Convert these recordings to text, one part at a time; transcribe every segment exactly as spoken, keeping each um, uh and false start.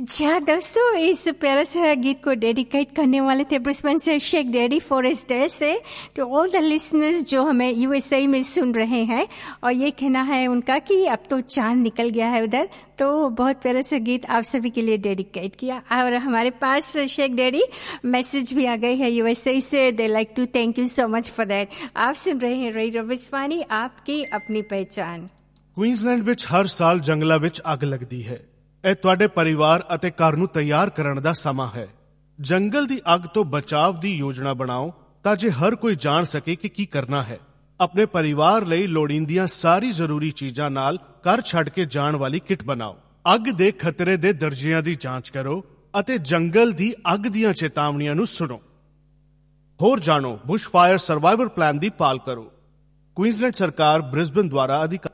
जी हाँ दोस्तों, इस प्यारा सा गीत को डेडिकेट करने वाले थे ब्रिस्बेन से शेख डैडी फॉरेस्ट डेल से टू ऑल द लिसनर्स जो हमें यूएसए में सुन रहे हैं। और ये कहना है उनका कि अब तो चांद निकल गया है उधर, तो बहुत प्यारा सा गीत आप सभी के लिए डेडिकेट किया। और हमारे पास शेख डैडी मैसेज भी आ गई है यूएसए से, they like to thank you so much for that. आप सुन रहे हैं रेडियो विस्वानी, आपकी अपनी पहचान। क्वींसलैंड विच हर साल जंगलों विच अग लगदी है। ਇਹ ਤੁਹਾਡੇ ਪਰਿਵਾਰ ਅਤੇ ਘਰ ਨੂੰ ਤਿਆਰ ਕਰਨ ਦਾ ਸਮਾਂ ਹੈ। ਜੰਗਲ ਦੀ ਅੱਗ ਤੋਂ ਬਚਾਵ ਦੀ ਯੋਜਨਾ ਬਣਾਓ ਤਾਂ ਜੇ ਹਰ ਕੋਈ ਜਾਣ ਸਕੇ ਕਿ ਕੀ ਕਰਨਾ ਹੈ। ਆਪਣੇ ਪਰਿਵਾਰ ਲਈ ਲੋੜੀਂਦੀਆਂ ਸਾਰੀ ਜ਼ਰੂਰੀ ਚੀਜ਼ਾਂ ਨਾਲ ਘਰ ਛੱਡ ਕੇ ਜਾਣ ਵਾਲੀ ਕਿੱਟ ਬਣਾਓ। ਅੱਗ ਦੇ ਖਤਰੇ ਦੇ ਦਰਜਿਆਂ ਦੀ ਜਾਂਚ ਕਰੋ ਅਤੇ ਜੰਗਲ ਦੀ ਅੱਗ ਦੀਆਂ ਚੇਤਾਵਨੀਆਂ ਨੂੰ ਸੁਣੋ। ਹੋਰ ਜਾਣੋ, ਬੁਸ਼ ਫਾਇਰ ਸਰਵਾਈਵਲ ਪਲਾਨ ਦੀ ਪਾਲ ਕਰੋ। क्वींसलैंड सरकार ब्रिस्बेन द्वारा अधिकार।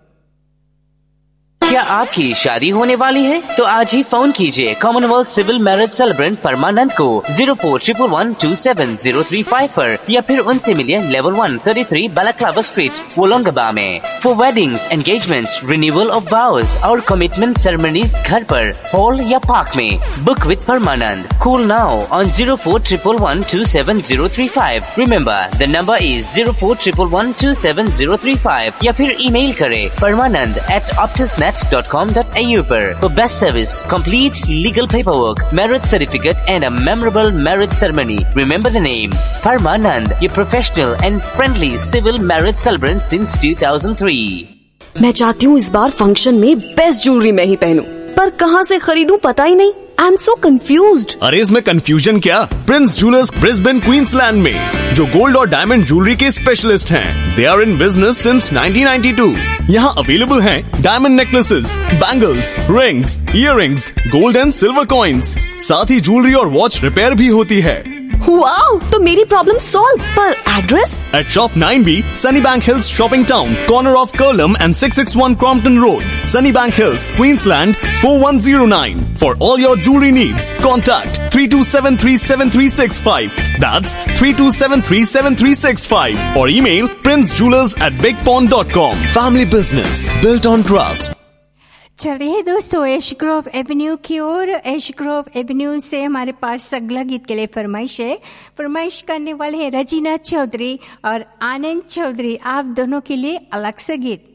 क्या आपकी शादी होने वाली है तो आज ही फोन कीजिए कॉमनवेल्थ सिविल मैरिज सेलिब्रेंट परमानंद को zero four triple one two seven zero three five पर या फिर उनसे मिलिए level one thirty three balaclava street वोलोंगबा में। For weddings, engagements, renewal of vows और कमिटमेंट सेरेमनीज घर पर, हॉल या पार्क में। Book with Parmanand. Call now on zero four triple one two seven zero three five. Remember the number is zero four triple one two seven zero three five या फिर email करें परमानंद eight optusnet dot com dot a u पर। For best service, complete legal paperwork, marriage certificate and a memorable marriage ceremony. Remember the name Parmanand, your professional and friendly civil marriage celebrant since two thousand three. मैं चाहती हूँ इस बार function में best jewellery मैं ही पहनूं, पर कहाँ से खरीदूं पता ही नहीं। I am so confused. अरे इसमें कंफ्यूजन क्या, प्रिंस ज्वेलर्स ब्रिस्बेन क्वींसलैंड में जो गोल्ड और डायमंड ज्वेलरी के स्पेशलिस्ट हैं। They are in business since nineteen ninety two. यहाँ अवेलेबल हैं diamond necklaces, bangles, rings, earrings, gold and silver coins. साथ ही ज्वेलरी और वॉच रिपेयर भी होती है। वाओ, तो मेरी प्रॉब्लम सॉल्व। पर address? At Shop nine B, Sunnybank Hills Shopping Town, corner of Curlum and six sixty-one Crompton Road, Sunnybank Hills, Queensland four one zero nine. For all your jewelry needs, contact three two seven three seven three six five. That's three two seven three seven three six five. Or email princejewelers at bigpond dot com. Family business built on trust. चलिए दोस्तों, Ash Grove Avenue की ओर। Ash Grove Avenue से हमारे पास अगला गीत के लिए फरमाइश है। फरमाइश करने वाले हैं रजीना चौधरी और आनंद चौधरी। आप दोनों के लिए अलग से गीत।